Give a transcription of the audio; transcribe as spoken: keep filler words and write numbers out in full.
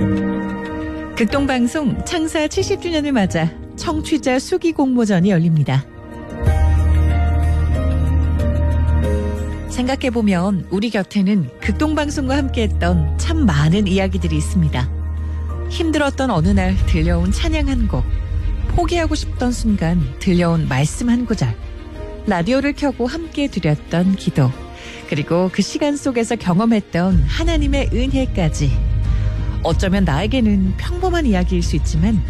극동방송 창사 칠십 주년을 맞아 청취자 수기 공모전이 열립니다. 생각해보면 우리 곁에는 극동방송과 함께했던 참 많은 이야기들이 있습니다. 힘들었던 어느 날 들려온 찬양 한 곡, 포기하고 싶던 순간 들려온 말씀 한 구절, 라디오를 켜고 함께 드렸던 기도, 그리고 그 시간 속에서 경험했던 하나님의 은혜까지. 어쩌면 나에게는 평범한 이야기일 수 있지만